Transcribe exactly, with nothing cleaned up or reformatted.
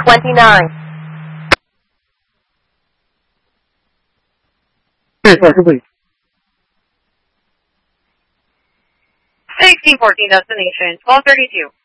twenty-nine. Okay, sorry, complete. sixteen fourteen destination, twelve thirty-two.